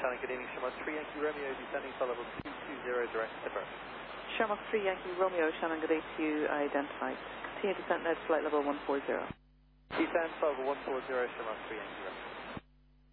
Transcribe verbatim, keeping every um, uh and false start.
Shannon, good evening. Shamrock three Yankee Romeo, descending for level two two zero, direct approach. Shamrock three Yankee Romeo, Shannon, good day to you, identified. Continue descent now to flight level one four zero. Descend for level one four zero, Shamrock three Yankee Romeo.